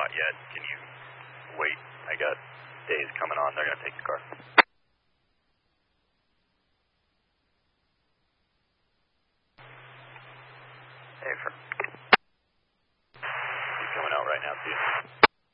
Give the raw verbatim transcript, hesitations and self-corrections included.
spot yet. Can you wait? I got days coming on. They're going to take the car. Hey, for. He's coming out right now, see you.